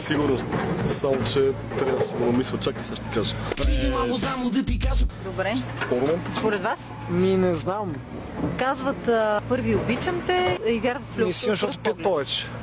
сигурност. Само, че трябва да си го намисля. Чакай, сега ще кажа. Добре. По-романтично. Според вас? Не знам. Казват първи обичам те и вярват в любовта. Мисля, защото пият повече.